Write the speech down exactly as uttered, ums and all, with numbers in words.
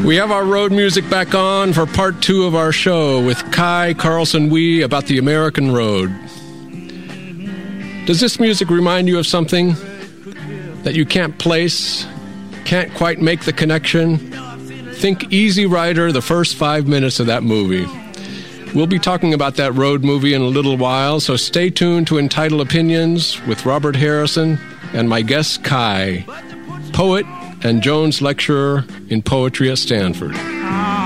We have our road music back on for part two of our show with Kai Carlson Wee about the American road. Does this music remind you of something that you can't place, can't quite make the connection? Think Easy Rider, the first five minutes of that movie. We'll be talking about that road movie in a little while, so stay tuned to Entitled Opinions with Robert Harrison and my guest Kai, poet and Jones lecturer in poetry at Stanford.